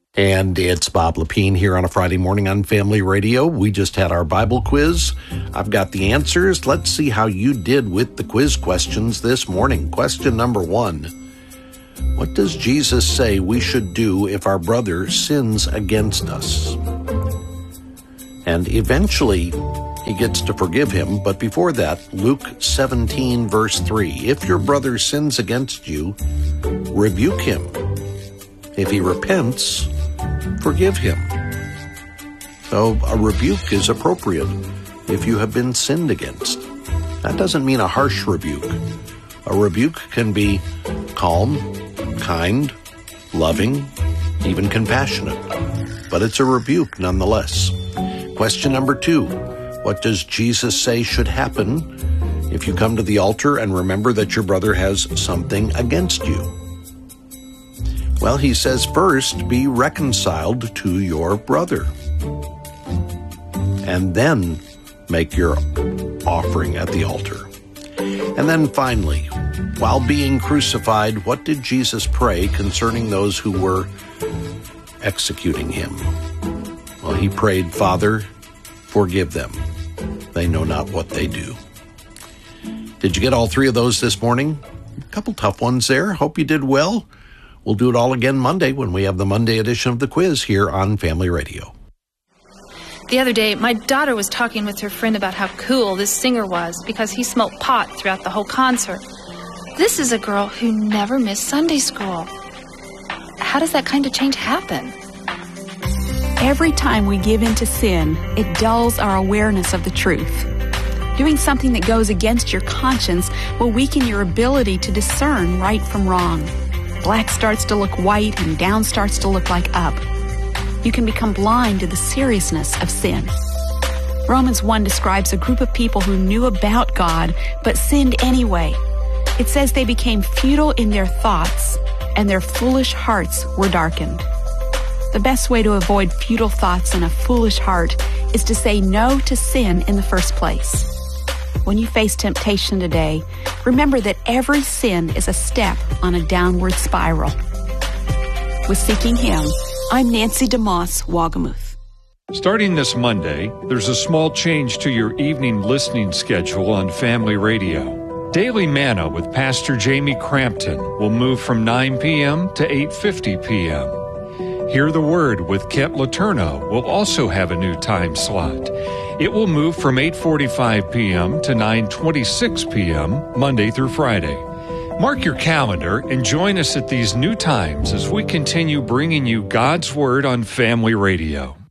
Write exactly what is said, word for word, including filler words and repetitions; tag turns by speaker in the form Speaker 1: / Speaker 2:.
Speaker 1: And it's Bob Lepine here on a Friday morning on Family Radio. We just had our Bible quiz. I've got the answers. Let's see how you did with the quiz questions this morning. Question number one. What does Jesus say we should do if our brother sins against us? And eventually, he gets to forgive him. But before that, Luke seventeen, verse three. If your brother sins against you, rebuke him. If he repents, forgive him. So a rebuke is appropriate if you have been sinned against. That doesn't mean a harsh rebuke. A rebuke can be calm, kind, loving, even compassionate. But it's a rebuke nonetheless. Question number two. What does Jesus say should happen if you come to the altar and remember that your brother has something against you? Well, he says first, be reconciled to your brother. And then make your offering at the altar. And then finally, while being crucified, what did Jesus pray concerning those who were executing him? Well, he prayed, Father, forgive them. They know not what they do. Did you get all three of those this morning? A couple tough ones there. Hope you did well. We'll do it all again Monday when we have the Monday edition of the quiz here on Family Radio.
Speaker 2: The other day, my daughter was talking with her friend about how cool this singer was because he smoked pot throughout the whole concert. This is a girl who never missed Sunday school. How does that kind of change happen?
Speaker 3: Every time we give in to sin, it dulls our awareness of the truth. Doing something that goes against your conscience will weaken your ability to discern right from wrong. Black starts to look white and down starts to look like up. You can become blind to the seriousness of sin. Romans one describes a group of people who knew about God but sinned anyway. It says they became futile in their thoughts and their foolish hearts were darkened. The best way to avoid futile thoughts and a foolish heart is to say no to sin in the first place. When you face temptation today, remember that every sin is a step on a downward spiral. With Seeking Him, I'm Nancy DeMoss, Wagamuth.
Speaker 4: Starting this Monday, there's a small change to your evening listening schedule on Family Radio. Daily Manna with Pastor Jamie Crampton will move from nine p.m. to eight fifty p.m. Hear the Word with Kent Letourneau will also have a new time slot. It will move from eight forty-five p.m. to nine twenty-six p.m. Monday through Friday. Mark your calendar and join us at these new times as we continue bringing you God's Word on Family Radio.